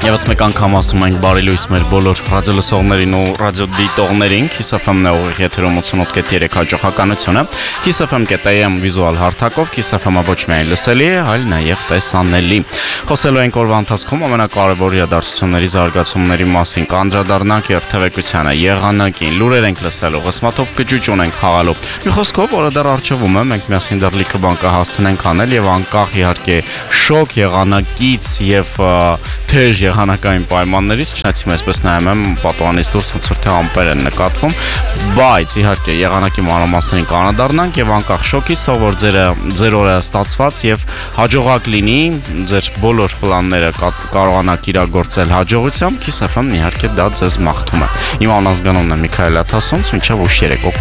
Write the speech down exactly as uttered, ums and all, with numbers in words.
Եվս մեկ անգամ ասում ենք բարի լույս մեր բոլոր ռադիոլսողներին ու ռադիոդիտողներին, Kiss F M-ն է ուղիղ եթերում ութանոթ կետ երեք հաջողականությունը, Kiss F M կետ A M վիզուալ հարթակով, Kiss F M-ը ոչ միայն լսելի է, այլ նաև տեսանելի։ Խոսելու ենք օրվա ընթացքում ամենակարևոր իրադարձությունների զարգացումների մասին, կանդրադառնանք երթևեկությանը, եղանակին, լուրեր ենք լսելու, ղսմաթով կճուճ ունենք խաղալու։ Մի խոսքով, որը դեռ առջևում է, մենք միասին դեռ լիքը բան կհասցնենք անել եւ անկախ իհարկե շոկ եղանակից եւ թեժ եղանակային պայմաններից, չնայած այսպես նայում եմ պատուհանից դուրս ոնց որ թե ամպեր են նկատվում, բայց իհարկե եղանակի մանրամասներին կանադառնանք եւ անկախ շոկից, թող որ ձեր ձեր օրը ստացված եւ հաջողակ լինի, ձեր բոլոր պլանները կարողանաք իրագործել հաջողությամբ, Kiss F M-ն իհարկե դա ձեզ մաղթում է։ Իմ անազգանունն է Միքայել Աթասոնց, մինչև ուշ երեկո